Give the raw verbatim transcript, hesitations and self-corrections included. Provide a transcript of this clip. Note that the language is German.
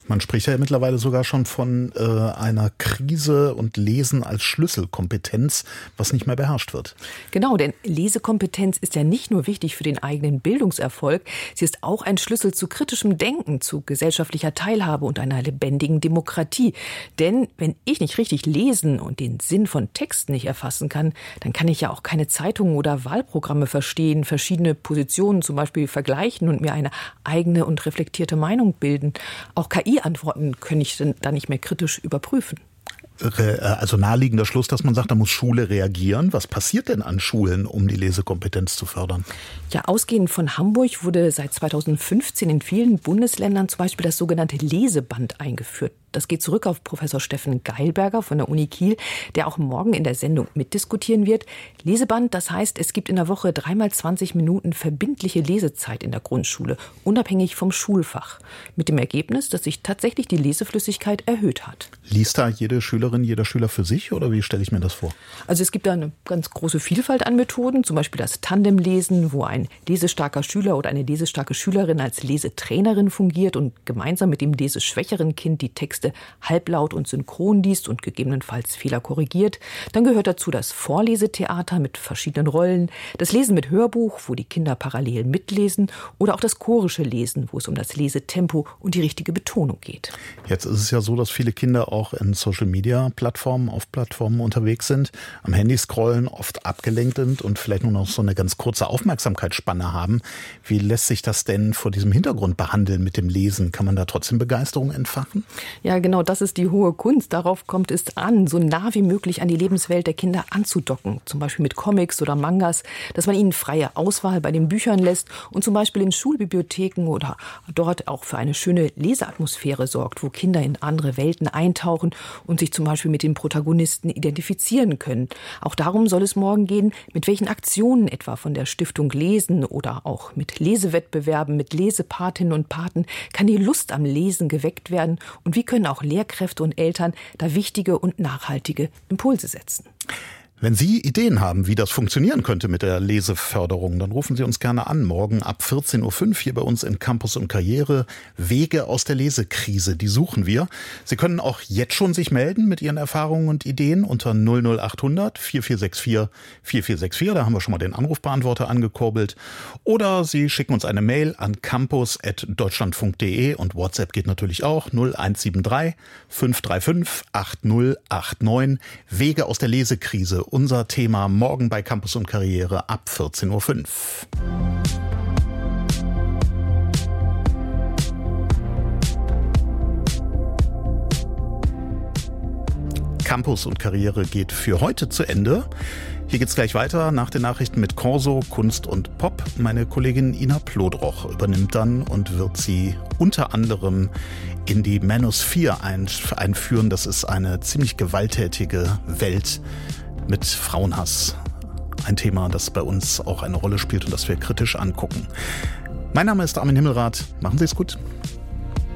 Man spricht ja mittlerweile sogar schon von äh, einer Krise und Lesen als Schlüsselkompetenz, was nicht mehr beherrscht wird. Genau, denn Lesekompetenz ist ja nicht nur wichtig für den eigenen Bildungserfolg, sie ist auch ein Schlüssel zu kritischem Denken, zu gesellschaftlicher Teilhabe und einer lebendigen Demokratie. Denn wenn ich nicht richtig lesen und den Sinn von Texten nicht erfassen kann, dann kann ich ja auch keine Zeitungen oder Wahlprogramme verstehen, verschiedene Positionen zum Beispiel vergleichen und mir eine eigene und reflektierte Meinung bilden. Auch K I-Antworten kann ich dann nicht mehr kritisch überprüfen. Also naheliegender Schluss, dass man sagt, da muss Schule reagieren. Was passiert denn an Schulen, um die Lesekompetenz zu fördern? Ja, ausgehend von Hamburg wurde seit zweitausendfünfzehn in vielen Bundesländern zum Beispiel das sogenannte Leseband eingeführt. Das geht zurück auf Professor Steffen Geilberger von der Uni Kiel, der auch morgen in der Sendung mitdiskutieren wird. Leseband, das heißt, es gibt in der Woche dreimal zwanzig Minuten verbindliche Lesezeit in der Grundschule, unabhängig vom Schulfach. Mit dem Ergebnis, dass sich tatsächlich die Leseflüssigkeit erhöht hat. Liest da jede Schülerin, jeder Schüler für sich oder wie stelle ich mir das vor? Also es gibt da eine ganz große Vielfalt an Methoden, zum Beispiel das Tandemlesen, wo ein lesestarker Schüler oder eine lesestarke Schülerin als Lesetrainerin fungiert und gemeinsam mit dem leseschwächeren Kind die Texte halblaut und synchron liest und gegebenenfalls Fehler korrigiert. Dann gehört dazu das Vorlesetheater mit verschiedenen Rollen, das Lesen mit Hörbuch, wo die Kinder parallel mitlesen, oder auch das chorische Lesen, wo es um das Lesetempo und die richtige Betonung geht. Jetzt ist es ja so, dass viele Kinder auch in Social-Media-Plattformen, auf Plattformen unterwegs sind, am Handy scrollen, oft abgelenkt sind und vielleicht nur noch so eine ganz kurze Aufmerksamkeitsspanne haben. Wie lässt sich das denn vor diesem Hintergrund behandeln mit dem Lesen? Kann man da trotzdem Begeisterung entfachen? Ja, genau, das ist die hohe Kunst. Darauf kommt es an, so nah wie möglich an die Lebenswelt der Kinder anzudocken. Zum Beispiel mit Comics oder Mangas, dass man ihnen freie Auswahl bei den Büchern lässt und zum Beispiel in Schulbibliotheken oder dort auch für eine schöne Leseatmosphäre sorgt, wo Kinder in andere Welten eintauchen und sich zum Beispiel mit den Protagonisten identifizieren können. Auch darum soll es morgen gehen, mit welchen Aktionen etwa von der Stiftung Lesen oder auch mit Lesewettbewerben, mit Lesepatinnen und Paten kann die Lust am Lesen geweckt werden und wie können auch Lehrkräfte und Eltern da wichtige und nachhaltige Impulse setzen. Wenn Sie Ideen haben, wie das funktionieren könnte mit der Leseförderung, dann rufen Sie uns gerne an. Morgen ab vierzehn Uhr fünf hier bei uns in Campus und Karriere. Wege aus der Lesekrise, die suchen wir. Sie können auch jetzt schon sich melden mit Ihren Erfahrungen und Ideen unter null null acht hundert vier vier sechs vier vier vier sechs vier. Da haben wir schon mal den Anrufbeantworter angekurbelt. Oder Sie schicken uns eine Mail an campus at deutschlandfunk punkt de und WhatsApp geht natürlich auch null eins sieben drei fünf drei fünf acht null acht neun. Wege aus der Lesekrise. Unser Thema morgen bei Campus und Karriere ab vierzehn Uhr fünf. Campus und Karriere geht für heute zu Ende. Hier geht's gleich weiter nach den Nachrichten mit Corso, Kunst und Pop. Meine Kollegin Ina Plodroch übernimmt dann und wird sie unter anderem in die Manosphere einführen. Das ist eine ziemlich gewalttätige Welt mit Frauenhass. Ein Thema, das bei uns auch eine Rolle spielt und das wir kritisch angucken. Mein Name ist Armin Himmelrath. Machen Sie es gut.